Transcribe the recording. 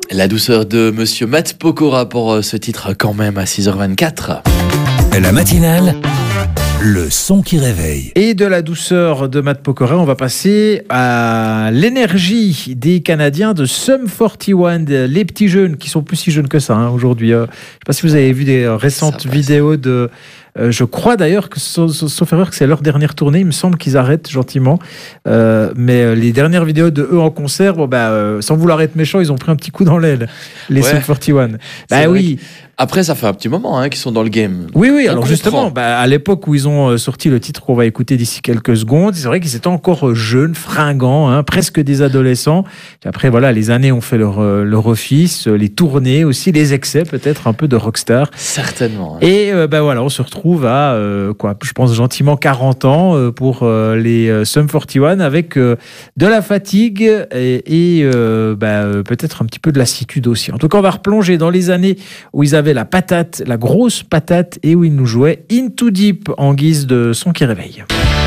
La douceur de Monsieur Matt Pokora pour ce titre quand même à 6h24. La matinale, le son qui réveille. Et de la douceur de Matt Pokora, on va passer à l'énergie des Canadiens de Sum 41, les petits jeunes qui sont plus si jeunes que ça aujourd'hui. Je ne sais pas si vous avez vu des récentes vidéos de... je crois d'ailleurs que, sauf erreur, que c'est leur dernière tournée. Il me semble qu'ils arrêtent gentiment. Mais les dernières vidéos de eux en concert, sans vouloir être méchant, ils ont pris un petit coup dans l'aile, les Sum 41. Oui. Après, ça fait un petit moment qu'ils sont dans le game. Oui, alors justement, à l'époque où ils ont sorti le titre qu'on va écouter d'ici quelques secondes, c'est vrai qu'ils étaient encore jeunes, fringants, presque des adolescents. Et après, voilà, les années ont fait leur office, les tournées aussi, les excès peut-être, un peu de rockstar. Certainement. Et voilà, on se retrouve à, je pense gentiment 40 ans pour les Sum 41 avec de la fatigue et peut-être un petit peu de lassitude aussi. En tout cas, on va replonger dans les années où ils avaient la patate, la grosse patate, et où ils nous jouaient In Too Deep en guise de son qui réveille.